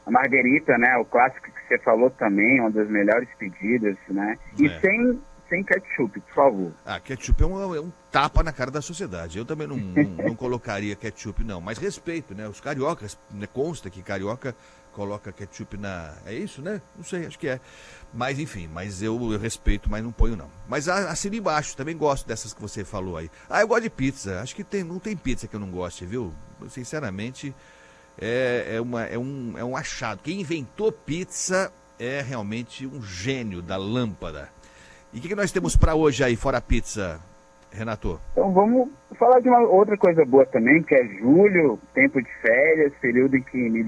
a marguerita, né? O clássico que você falou também, uma das melhores pedidas, né? E sem ketchup, por favor. Ketchup é um tapa na cara da sociedade. Eu também não colocaria ketchup, não. Mas respeito, né? Os cariocas, né? Consta que carioca coloca ketchup na... É isso, né? Não sei, acho que é. Mas, enfim, eu respeito, mas não ponho, não. Mas assina embaixo, também gosto dessas que você falou aí. Eu gosto de pizza. Acho que não tem pizza que eu não goste, viu? Sinceramente, é um achado. Quem inventou pizza é realmente um gênio da lâmpada. E o que nós temos para hoje aí, fora a pizza, Renato? Então vamos falar de uma outra coisa boa também, que é julho, tempo de férias, período em que